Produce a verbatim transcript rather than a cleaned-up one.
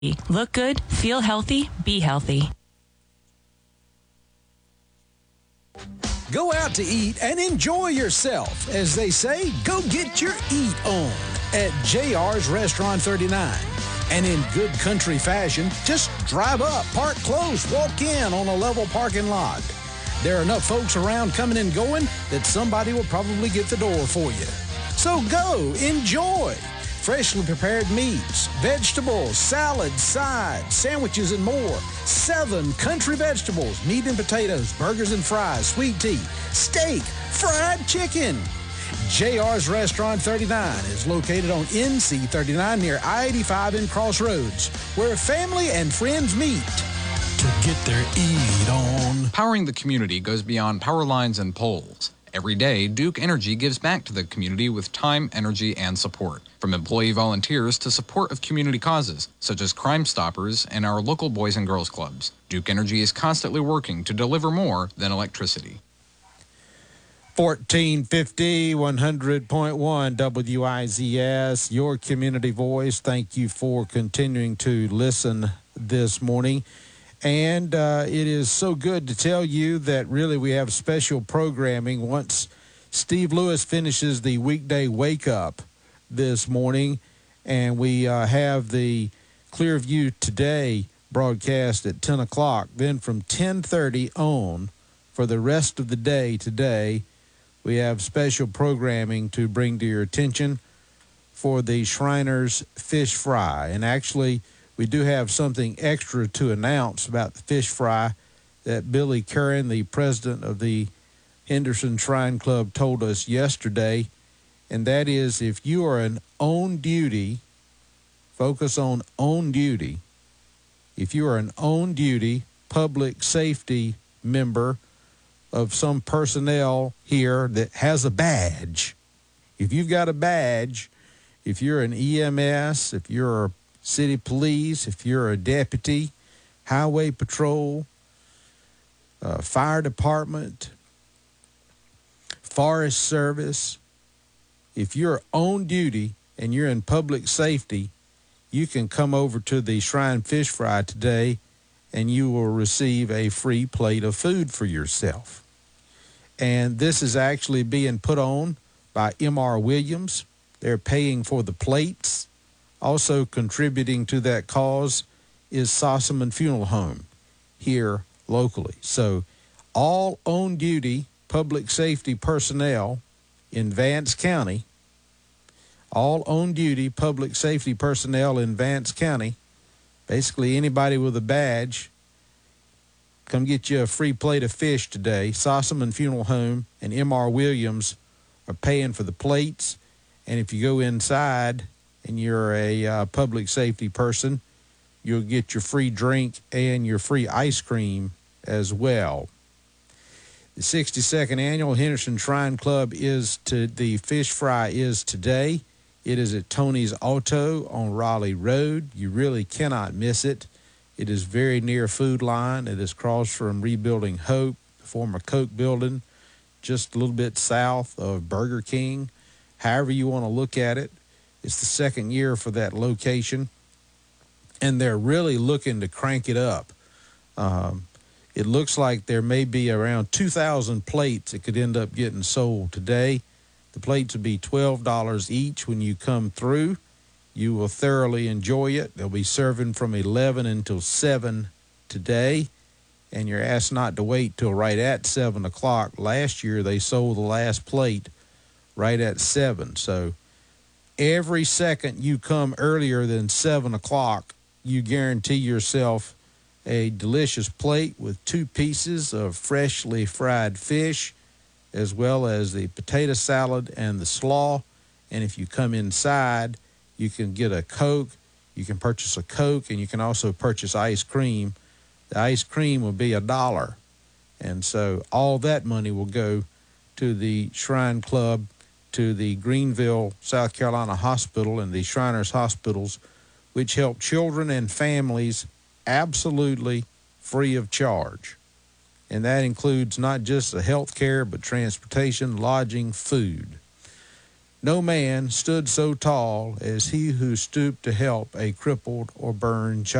Look good, feel healthy, be healthy. Go out to eat and enjoy yourself. As they say, go get your eat on at J R's Restaurant thirty-nine. And in good country fashion, just drive up, park close, walk in on a level parking lot. There are enough folks around coming and going that somebody will probably get the door for you. So go, enjoy. Freshly prepared meats, vegetables, salads, sides, sandwiches, and more. Seven country vegetables, meat and potatoes, burgers and fries, sweet tea, steak, fried chicken. J R's Restaurant thirty-nine is located on N C thirty-nine near I eighty-five in Crossroads, where family and friends meet to get their eat on. Powering the community goes beyond power lines and poles. Every day, Duke Energy gives back to the community with time, energy, and support. From employee volunteers to support of community causes, such as Crime Stoppers and our local Boys and Girls Clubs. Duke Energy is constantly working to deliver more than electricity. fourteen fifty, one hundred point one W I Z S, your community voice. Thank you for continuing to listen this morning. And uh, it is so good to tell you that really we have special programming once Steve Lewis finishes the weekday wake up this morning. And we uh, have the Clearview Today broadcast at ten o'clock. Then from ten thirty on for the rest of the day today, we have special programming to bring to your attention for the Shriners Fish Fry. And actually, we do have something extra to announce about the fish fry that Billy Curran, the president of the Henderson Shrine Club, told us yesterday. And that is, if you are an on-duty, focus on on-duty, if you are an on-duty public safety member of some personnel here that has a badge, if you've got a badge, if you're an E M S, if you're a city police, if you're a deputy, highway patrol, uh, fire department, forest service, if you're on duty and you're in public safety, you can come over to the Shrine Fish Fry today and you will receive a free plate of food for yourself. And this is actually being put on by M R Williams. They're paying for the plates. Also contributing to that cause is Sossaman Funeral Home here locally. So all on-duty public safety personnel in Vance County, all on-duty public safety personnel in Vance County, basically anybody with a badge, come get you a free plate of fish today. Sossaman Funeral Home and M R Williams are paying for the plates. And if you go inside and you're a uh, public safety person, you'll get your free drink and your free ice cream as well. The sixty-second annual Henderson Shrine Club is to the fish fry is today. It is at Tony's Auto on Raleigh Road. You really cannot miss it. It is very near Food Line. It is across from Rebuilding Hope, the former Coke building, just a little bit south of Burger King. However you want to look at it. It's the second year for that location, and they're really looking to crank it up. Um, it looks like there may be around two thousand plates that could end up getting sold today. The plates will be twelve dollars each when you come through. You will thoroughly enjoy it. They'll be serving from eleven until seven today, and you're asked not to wait till right at seven o'clock. Last year, they sold the last plate right at seven, so every second you come earlier than seven o'clock, you guarantee yourself a delicious plate with two pieces of freshly fried fish, as well as the potato salad and the slaw. And if you come inside, you can get a Coke, you can purchase a Coke, and you can also purchase ice cream. The ice cream will be a dollar. And so all that money will go to the Shrine Club, to the Greenville, South Carolina Hospital and the Shriners Hospitals, which help children and families absolutely free of charge. And that includes not just the health care, but transportation, lodging, food. No man stood so tall as he who stooped to help a crippled or burned child.